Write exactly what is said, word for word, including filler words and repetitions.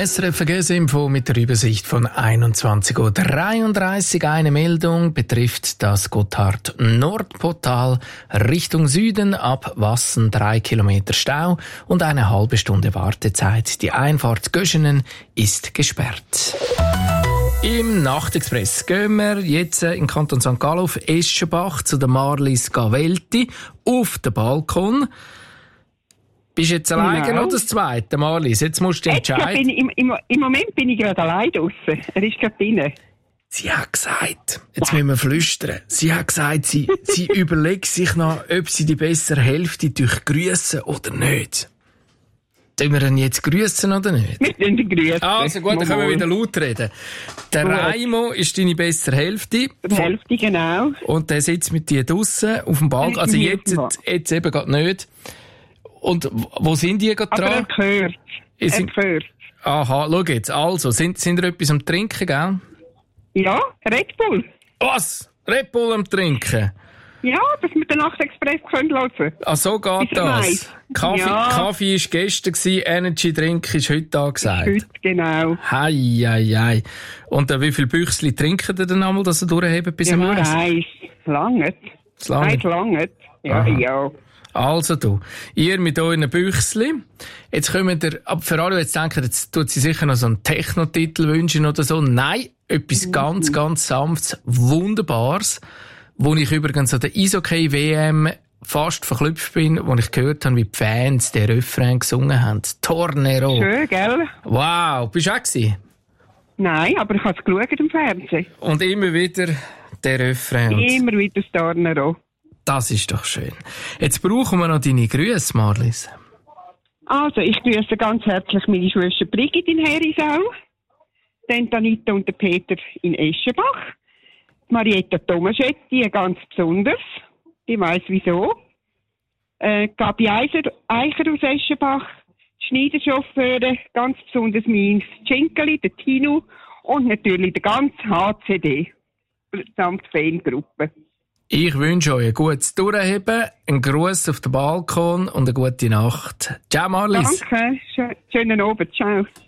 S R F Verkehrsinfo mit der Übersicht von einundzwanzig Uhr dreiunddreißig. Eine Meldung betrifft das Gotthard-Nordportal Richtung Süden ab Wassen, drei Kilometer Stau und eine halbe Stunde Wartezeit. Die Einfahrt Göschenen ist gesperrt. Im Nachtexpress gehen wir jetzt in Kanton Sankt Gallen auf Eschenbach zu der Marlies Gavelti auf den Balkon. Bist du jetzt alleine Genau. oder das Zweite, Marlies? Jetzt musst du Jetzt entscheiden. bin ich, im, im, Im Moment bin ich gerade allein draussen. Er ist gerade drinnen. Sie hat gesagt, jetzt müssen wir flüstern, sie hat gesagt, sie, sie überlegt sich noch, ob sie die bessere Hälfte durch grüssen oder nicht. Sollen wir ihn jetzt grüssen oder nicht? Wir können ihn grüssen. Also gut, dann können wir wieder laut reden. Der Gut. Raimo ist deine bessere Hälfte. Die Hälfte, genau. Und der sitzt mit dir draussen auf dem Balkon. Also Hier jetzt, auf dem jetzt eben gerade nicht. Und wo sind die gerade Aber dran? er hört. Ihr Er sind- hört. Aha, schau jetzt. Also, sind, sind ihr etwas am Trinken, gell? Ja, Red Bull. Was? Red Bull am Trinken? Ja, dass wir den Nachtexpress können hören. Ah, so geht Ist er das. weiss? Kaffee, Ja. Kaffee war gestern gewesen, Energy Drink ist heute angesagt. Heute, genau. Hei, hei, hei. Und äh, wie viele Büchsli trinken ihr denn einmal, dass ihr durchhebt bis Ja, am nur Eis? eins. Langet. Das lange. Eins langet. Ja, Aha. ja. Also du, ihr mit euren Büchsli. Jetzt kommt ihr, ab für alle, die jetzt denken, jetzt tut sie sicher noch so einen Technotitel wünschen oder so. Nein, etwas ganz, ganz sanftes, Wunderbares, wo ich übrigens an der Eishockey-W M fast verklüpft bin, wo ich gehört habe, wie die Fans den Refrain gesungen haben. Tornero. Schön, gell? Wow, bist du auch gewesen? Nein, aber ich habe es geschaut im Fernsehen. Und immer wieder der Refrain. Und Immer wieder das Tornero. das ist doch schön. Jetzt brauchen wir noch deine Grüße, Marlies. Also, ich grüße ganz herzlich meine Schwester Brigitte in Herisau, dann die Anita und der Peter in Eschenbach, die Marietta Tomaschetti ganz besonders, die weiss wieso, äh, Gabi Eiser, Eicher aus Eschenbach, die Schneiderchauffeure, ganz besonders mein Cinkeli, der Tino und natürlich der ganze H C D, samt Fangruppe. Ich wünsche euch ein gutes Durchheben, einen Gruß auf den Balkon und eine gute Nacht. Ciao, Marlies. Danke, schö- schönen Abend, ciao.